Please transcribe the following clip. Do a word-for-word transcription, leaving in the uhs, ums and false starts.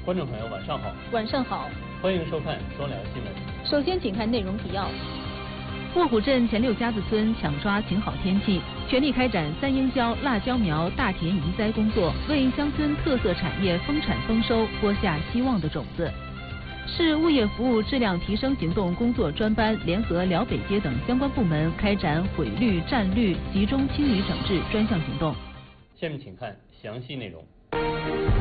观众朋友，晚上好。 晚上好， 欢迎收看双聊新闻。 首先，请看内容提要。 卧虎镇前六家子村抢抓晴好天气，全力开展三英椒、辣椒苗大田移栽工作，为乡村特色产业丰产丰收播下希望的种子。市物业服务质量提升行动工作专班联合辽北街等相关部门开展毁绿、占绿集中清理整治专项行动。 下面请看详细内容。